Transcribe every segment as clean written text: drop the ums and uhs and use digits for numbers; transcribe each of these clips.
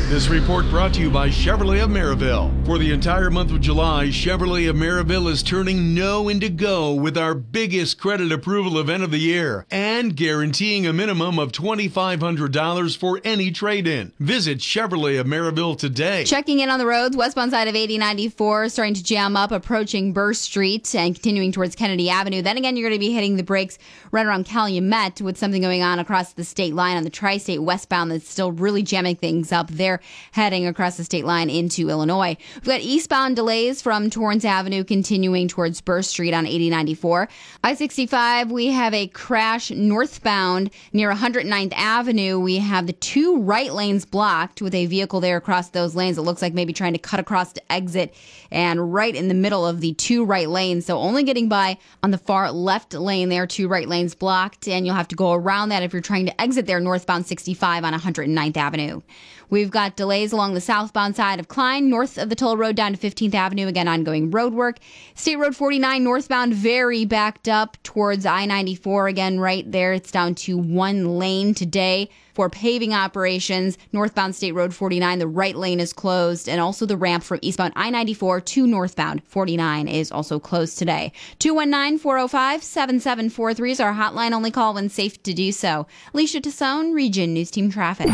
This report brought to you by Chevrolet of Maryville. For the entire month of July, Chevrolet of Maryville is turning no into go with our biggest credit approval event of the year and guaranteeing a minimum of $2,500 for any trade-in. Visit Chevrolet of Maryville today. Checking in on the roads, westbound side of 8094 starting to jam up, approaching Burr Street and continuing towards Kennedy Avenue. Then again, you're going to be hitting the brakes right around Calumet with something going on across the state line on the tri-state westbound that's still really jamming things up there, heading across the state line into Illinois. We've got eastbound delays from Torrance Avenue continuing towards Burr Street on 8094. I-65, we have a crash northbound near 109th Avenue. We have the two right lanes blocked with a vehicle there across those lanes. It looks like maybe trying to cut across to exit and right in the middle of the two right lanes. So only getting by on the far left lane there, two right lanes blocked, and you'll have to go around that if you're trying to exit there northbound 65 on 109th Avenue. We've got delays along the southbound side of Klein, north of the Toll Road down to 15th Avenue. Again, ongoing road work. State Road 49 northbound, very backed up towards I-94. Again, right there, it's down to one lane today for paving operations. Northbound State Road 49, the right lane is closed, and also the ramp from eastbound I-94 to northbound 49 is also closed today. 219-405-7743 is our hotline. Only call when safe to do so. Alicia Tassone, Region News Team Traffic.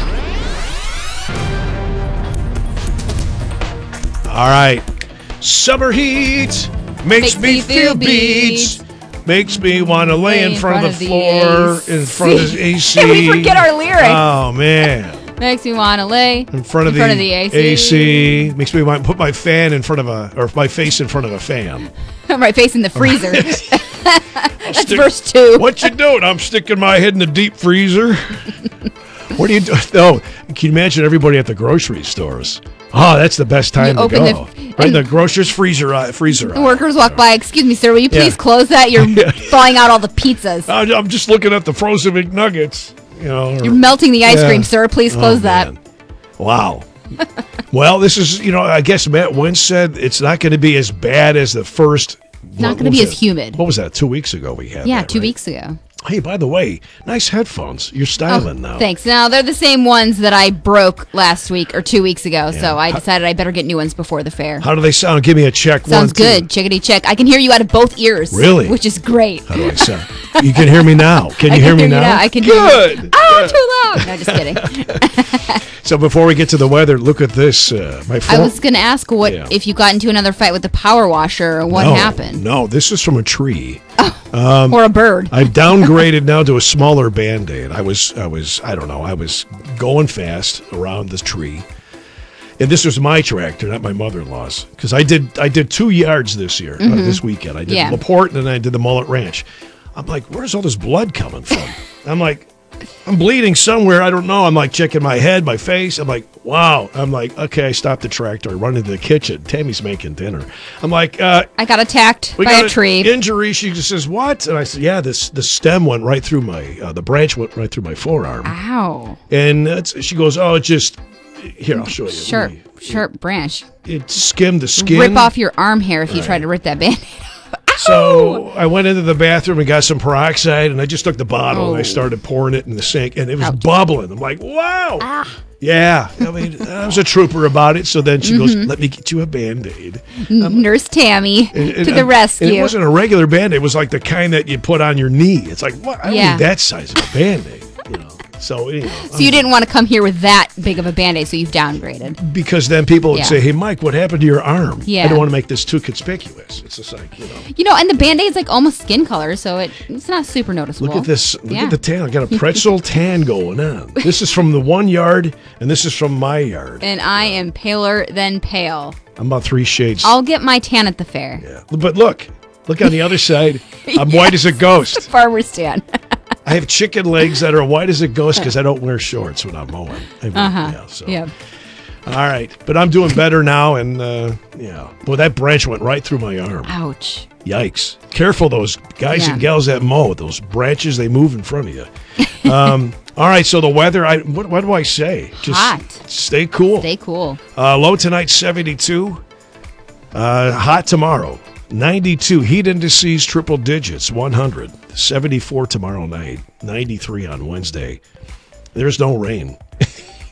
All right. Summer heat makes me feel beach. Makes me want to lay in front of the floor, in front of the AC. We forget our lyrics. Oh, man. Makes me want to lay in front of the AC. Makes me want to put my fan in front of my face in front of a fan. My face in the freezer. That's verse 2. What you doing? I'm sticking my head in the deep freezer. What are you doing? Oh, can you imagine everybody at the grocery stores? Oh, that's the best time to go. Right, the grocer's freezer. The workers walk by. Excuse me, sir. Will you please close that? You're thawing out all the pizzas. I'm just looking at the frozen McNuggets. You're melting the ice cream, sir. Please close that. Wow. Well, this is, I guess Matt Wentz said it's not going to be as bad as the first. It's not going to be as humid. What was that? 2 weeks ago we had. Yeah, that, 2 weeks ago. Hey, by the way, nice headphones. You're styling now. Thanks. Now, they're the same ones that I broke last week or 2 weeks ago, so I decided I better get new ones before the fair. How do they sound? Give me a check. Sounds good. Chickadee check. I can hear you out of both ears. Really? Which is great. How do I sound? You can hear me now. Can you hear me now? I can hear you. Good. Oh, too loud. No, just kidding. So before we get to the weather, look at this. I was going to ask if you got into another fight with the power washer, what happened? No, this is from a tree. Or a bird. I've downgraded now to a smaller Band-Aid. I was going fast around this tree. And this was my tractor, not my mother-in-law's. Because I did 2 yards this year, this weekend. I did LaPorte and then I did the Mullet Ranch. I'm like, where's all this blood coming from? I'm like, I'm bleeding somewhere. I don't know. I'm like checking my head, my face. I'm like, wow. I'm like, okay, I stopped the tractor. I run into the kitchen. Tammy's making dinner. I'm like, I got attacked by a tree. Injury. She just says, what? And I said, yeah, the stem went right through the branch went right through my forearm. Ow. And she goes, oh, it just, here, I'll show you. Sharp branch. It skimmed the skin. Rip off your arm hair if you try to rip that Band-Aid off. So I went into the bathroom and got some peroxide, and I just took the bottle and I started pouring it in the sink, and it was bubbling. I'm like, wow. Yeah. I mean, I was a trooper about it. So then she goes, let me get you a Band-Aid. Nurse Tammy to the rescue. And it wasn't a regular Band-Aid. It was like the kind that you put on your knee. It's like, what? I don't need that size of a Band-Aid, So, so you didn't want to come here with that big of a Band-Aid, so you've downgraded. Because then people would say, hey, Mike, what happened to your arm? Yeah. I don't want to make this too conspicuous. It's just like, and the Band-Aid's like almost skin color, so it's not super noticeable. Look at this. Look at the tan. I got a pretzel tan going on. This is from the 1 yard, and this is from my yard. And I am paler than pale. I'm about 3 shades. I'll get my tan at the fair. Yeah. But look on the other side. I'm white as a ghost. Farmer's tan. I have chicken legs that are white as a ghost because I don't wear shorts when I'm mowing. Yeah. All right. But I'm doing better now, and Boy, that branch went right through my arm. Ouch. Yikes. Careful, those guys and gals that mow. Those branches, they move in front of you. All right, so the weather, what do I say? Just hot. Stay cool. Stay cool. Low tonight, 72. Hot tomorrow. 92, heat indices, triple digits, 100. 74 tomorrow night, 93 on Wednesday. There's no rain.